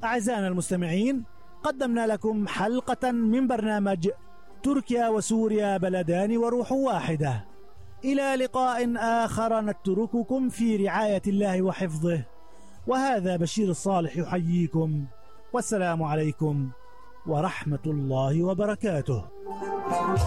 أعزائنا المستمعين، قدمنا لكم حلقة من برنامج تركيا وسوريا بلدان وروح واحدة. إلى لقاء آخر نترككم في رعاية الله وحفظه، وهذا بشير الصالح يحييكم، والسلام عليكم ورحمة الله وبركاته.